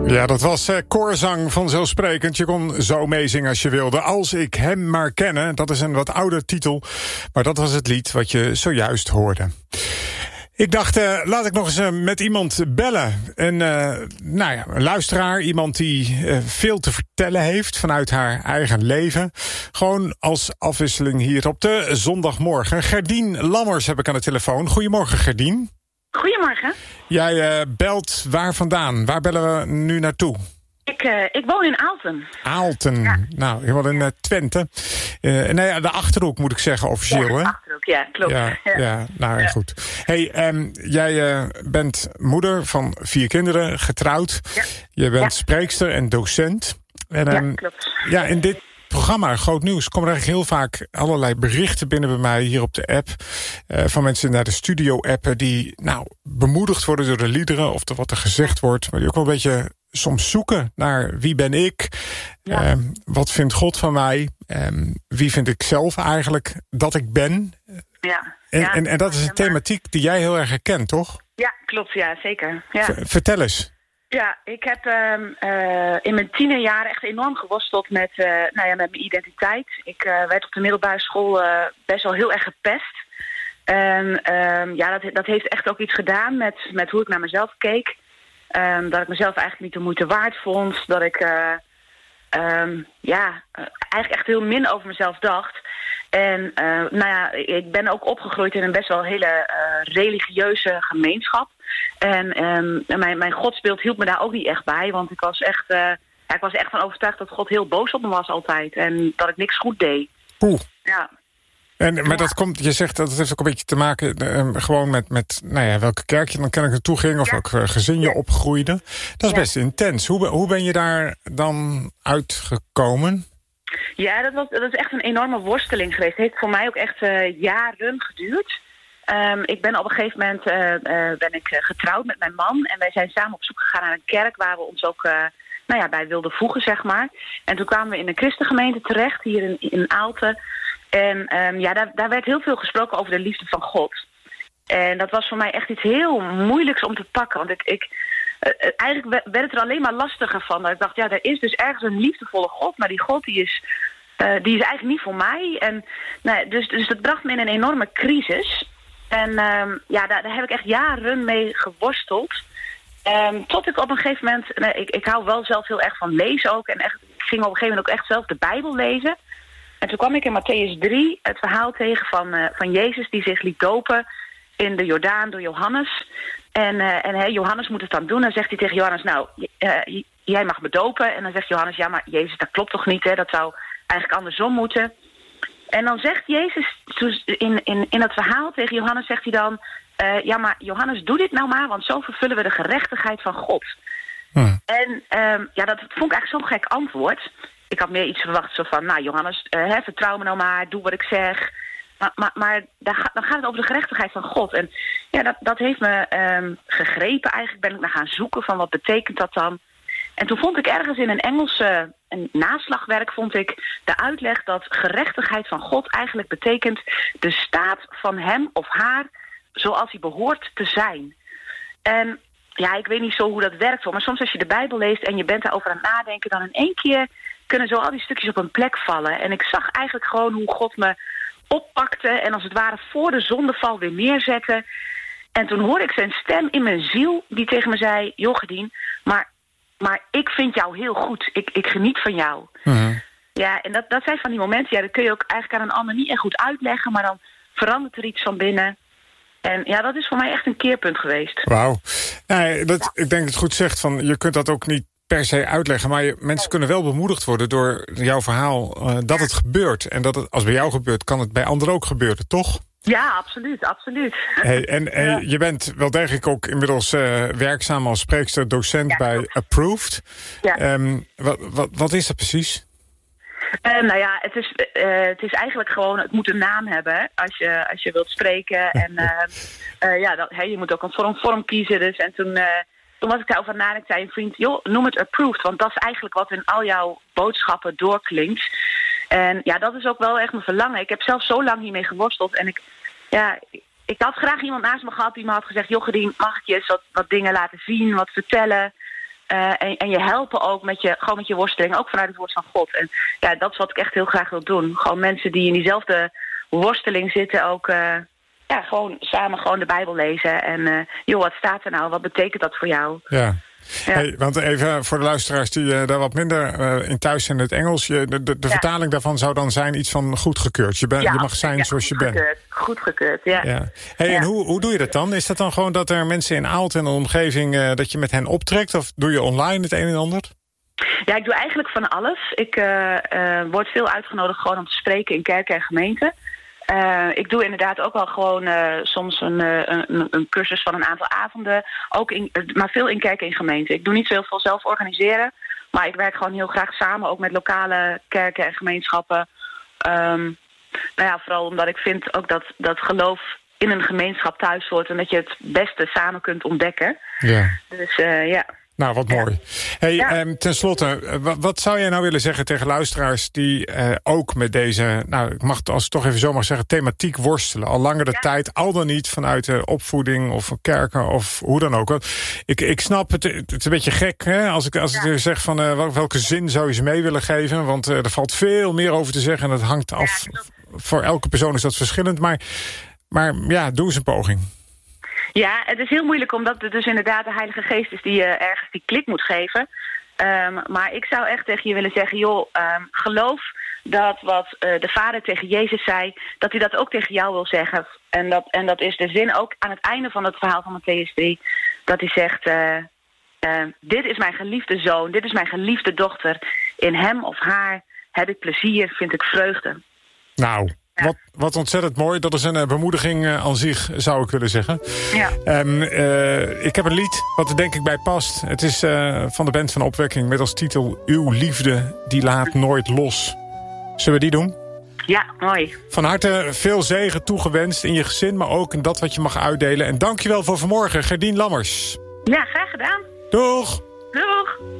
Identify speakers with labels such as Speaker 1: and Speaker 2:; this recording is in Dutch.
Speaker 1: Ja, dat was koorzang vanzelfsprekend. Je kon zo meezingen als je wilde. Als ik hem maar kenne. Dat is een wat ouder titel. Maar dat was het lied wat je zojuist hoorde. Ik dacht, laat ik nog eens met iemand bellen. Een luisteraar. Iemand die veel te vertellen heeft vanuit haar eigen leven. Gewoon als afwisseling hier op de zondagmorgen. Gerdien Lammers heb ik aan de telefoon. Goedemorgen, Gerdien.
Speaker 2: Goedemorgen.
Speaker 1: Jij belt waar vandaan? Waar bellen we nu naartoe?
Speaker 2: Ik woon in Aalten.
Speaker 1: Aalten. Ja. Nou, helemaal in Twente. De Achterhoek moet ik zeggen, officieel, hè?
Speaker 2: Ja, Achterhoek, ja, klopt.
Speaker 1: Ja, goed. Hey, jij bent moeder van 4 kinderen, getrouwd. Ja. Je bent spreekster en docent. En,
Speaker 2: klopt.
Speaker 1: Ja, in dit programma Groot Nieuws komen er eigenlijk heel vaak allerlei berichten binnen bij mij hier op de app. Van mensen naar de studio appen die bemoedigd worden door de liederen of door wat er gezegd wordt. Maar die ook wel een beetje soms zoeken naar wie ben ik? Ja. Wat vindt God van mij? Wie vind ik zelf eigenlijk dat ik ben?
Speaker 2: Ja.
Speaker 1: En dat is een thematiek die jij heel erg herkent, toch?
Speaker 2: Ja, klopt. Ja, zeker. Ja.
Speaker 1: Vertel eens.
Speaker 2: Ja, ik heb in mijn tienerjaren echt enorm geworsteld met mijn identiteit. Ik werd op de middelbare school best wel heel erg gepest. En dat heeft echt ook iets gedaan met hoe ik naar mezelf keek. Dat ik mezelf eigenlijk niet de moeite waard vond. Dat ik eigenlijk echt heel min over mezelf dacht. En ik ben ook opgegroeid in een best wel hele religieuze gemeenschap. En mijn godsbeeld hielp me daar ook niet echt bij. Want ik was echt van overtuigd dat God heel boos op me was altijd. En dat ik niks goed deed.
Speaker 1: Oeh.
Speaker 2: Ja.
Speaker 1: Maar dat komt, je zegt dat het heeft ook een beetje te maken gewoon met welke kerk je dan kennelijk naartoe ging of welk gezin je opgroeide. Dat is best intens. Hoe ben je daar dan uitgekomen? Ja,
Speaker 2: dat is echt een enorme worsteling geweest. Het heeft voor mij ook echt jaren geduurd. Ik ben op een gegeven moment getrouwd met mijn man. En wij zijn samen op zoek gegaan naar een kerk waar we ons ook bij wilden voegen, zeg maar. En toen kwamen we in een christengemeente terecht, hier in Aalten. En daar werd heel veel gesproken over de liefde van God. En dat was voor mij echt iets heel moeilijks om te pakken. Want eigenlijk werd het er alleen maar lastiger van. Dat ik dacht, er is dus ergens een liefdevolle God. Maar die God die is eigenlijk niet voor mij. En, dus dat bracht me in een enorme crisis. En daar heb ik echt jaren mee geworsteld. Tot ik op een gegeven moment... Ik hou wel zelf heel erg van lezen ook. En ik ging op een gegeven moment ook echt zelf de Bijbel lezen. En toen kwam ik in Mattheüs 3 het verhaal tegen van Jezus die zich liet dopen in de Jordaan door Johannes. En Johannes moet het dan doen. Dan zegt hij tegen Johannes, jij mag me dopen. En dan zegt Johannes, ja, maar Jezus, dat klopt toch niet, hè? Dat zou eigenlijk andersom moeten. En dan zegt Jezus in het verhaal tegen Johannes, zegt hij dan... maar Johannes, doe dit nou maar, want zo vervullen we de gerechtigheid van God. En dat vond ik eigenlijk zo'n gek antwoord. Ik had meer iets verwacht, zo van, Johannes, vertrouw me nou maar, doe wat ik zeg. Maar dan gaat het over de gerechtigheid van God. En dat heeft me gegrepen. Eigenlijk ben ik naar gaan zoeken van wat betekent dat dan. En toen vond ik ergens in een Engelse naslagwerk vond ik de uitleg dat gerechtigheid van God eigenlijk betekent de staat van hem of haar zoals hij behoort te zijn. En ik weet niet zo hoe dat werkt, maar soms als je de Bijbel leest en je bent daarover aan het nadenken, dan in één keer kunnen zo al die stukjes op een plek vallen. En ik zag eigenlijk gewoon hoe God me oppakte en als het ware voor de zondeval weer neerzette. En toen hoorde ik zijn stem in mijn ziel die tegen me zei, Gerdien, maar ik vind jou heel goed. Ik geniet van jou. Uh-huh. Ja, en dat zijn van die momenten, dat kun je ook eigenlijk aan een ander niet echt goed uitleggen, maar dan verandert er iets van binnen. En dat is voor mij echt een keerpunt geweest.
Speaker 1: Wauw. Ik denk dat het goed zegt, van je kunt dat ook niet per se uitleggen, maar mensen kunnen wel bemoedigd worden door jouw verhaal dat het gebeurt. En dat het, als bij jou gebeurt, kan het bij anderen ook gebeuren, toch?
Speaker 2: Ja, absoluut.
Speaker 1: En je bent wel degelijk ook inmiddels werkzaam als spreekster, docent bij Approved. Ja. Wat is dat precies?
Speaker 2: Het is eigenlijk gewoon, het moet een naam hebben als je wilt spreken. En je moet ook een vorm kiezen. Dus. En toen was ik daarover na en ik zei een vriend, noem het approved. Want dat is eigenlijk wat in al jouw boodschappen doorklinkt. En dat is ook wel echt mijn verlangen. Ik heb zelf zo lang hiermee geworsteld. En ik had graag iemand naast me gehad die me had gezegd, Gerdien, mag ik je eens wat dingen laten zien, wat vertellen. En je helpen ook met je worsteling, ook vanuit het woord van God. En ja, dat is wat ik echt heel graag wil doen. Gewoon mensen die in diezelfde worsteling zitten ook gewoon samen gewoon de Bijbel lezen. En wat staat er nou? Wat betekent dat voor jou?
Speaker 1: Ja. Ja. Hey, want even voor de luisteraars die daar wat minder in thuis zijn in het Engels. De vertaling daarvan zou dan zijn iets van goedgekeurd. Je mag zijn zoals je bent.
Speaker 2: Goedgekeurd, ja.
Speaker 1: Hey, en hoe doe je dat dan? Is dat dan gewoon dat er mensen in Aalten en de omgeving dat je met hen optrekt? Of doe je online het een en ander?
Speaker 2: Ja, ik doe eigenlijk van alles. Ik word veel uitgenodigd gewoon om te spreken in kerken en gemeenten. Ik doe inderdaad ook wel gewoon soms een cursus van een aantal avonden. Maar veel in kerken en gemeenten. Ik doe niet zo heel veel zelf organiseren. Maar ik werk gewoon heel graag samen, ook met lokale kerken en gemeenschappen. Vooral omdat ik vind ook dat geloof in een gemeenschap thuis hoort. En dat je het beste samen kunt ontdekken. Ja. Dus
Speaker 1: Nou, wat mooi. Hey, ten slotte, wat zou jij nou willen zeggen tegen luisteraars die ook met deze, ik mag het als ik toch even zo mag zeggen, thematiek worstelen. Al langere tijd, al dan niet vanuit de opvoeding of kerken of hoe dan ook. Ik snap het is een beetje gek, hè, als ik zeg van welke zin zou je ze mee willen geven. Want er valt veel meer over te zeggen en het hangt af. Voor elke persoon is dat verschillend. Maar ja, doe eens een poging.
Speaker 2: Ja, het is heel moeilijk omdat het dus inderdaad de Heilige Geest is die ergens die klik moet geven. Maar ik zou echt tegen je willen zeggen, geloof dat wat de Vader tegen Jezus zei, dat hij dat ook tegen jou wil zeggen. En dat is de zin ook aan het einde van het verhaal van Mattheüs 3, dat hij zegt, dit is mijn geliefde zoon, dit is mijn geliefde dochter. In hem of haar heb ik plezier, vind ik vreugde.
Speaker 1: Nou, wat ontzettend mooi. Dat is een bemoediging aan zich, zou ik willen zeggen. Ja. Ik heb een lied wat er denk ik bij past. Het is van de band van Opwekking met als titel Uw liefde, die laat nooit los. Zullen we die doen?
Speaker 2: Ja, mooi.
Speaker 1: Van harte veel zegen toegewenst in je gezin, maar ook in dat wat je mag uitdelen. En dankjewel voor vanmorgen, Gerdien Lammers.
Speaker 2: Ja, graag gedaan.
Speaker 1: Doeg!
Speaker 2: Doeg!